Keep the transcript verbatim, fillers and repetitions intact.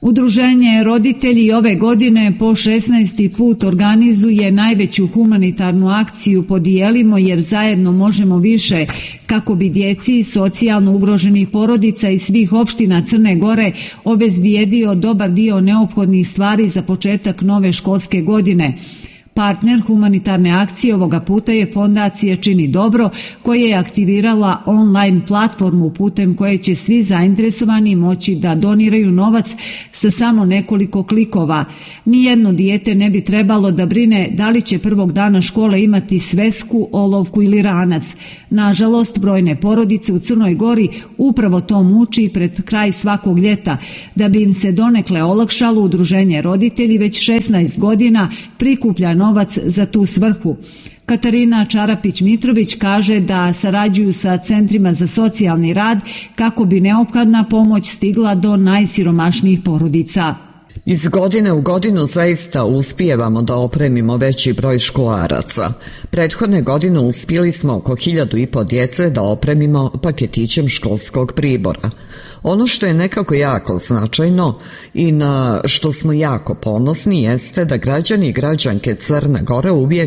Udruženje Roditelji ove godine po šesnaesti put organizuje najveću humanitarnu akciju Podijelimo jer zajedno možemo više, kako bi djeci socijalno ugroženih porodica iz svih opština Crne Gore obezbijedio dobar dio neophodnih stvari za početak nove školske godine. Partner humanitarne akcije ovoga puta je fondacija Čini dobro, koja je aktivirala online platformu putem koje će svi zainteresovani moći da doniraju novac sa samo nekoliko klikova. Nijedno dijete ne bi trebalo da brine da li će prvog dana škole imati svesku, olovku ili ranac. Nažalost, brojne porodice u Crnoj Gori upravo to muči pred kraj svakog ljeta. Da bi im se donekle olakšalo, Udruženje Roditelji već šesnaest godina prikuplja novac za tu svrhu. Katarina Čarapić-Mitrović kaže da sarađuju sa centrima za socijalni rad kako bi neophodna pomoć stigla do najsiromašnijih porodica. Iz godine u godinu zaista uspijevamo da opremimo veći broj školaraca. Prethodne godine uspjeli smo oko hiljadu i po djece da opremimo paketićem školskog pribora. Ono što je nekako jako značajno i na što smo jako ponosni jeste da građani i građanke Crne Gore uvijek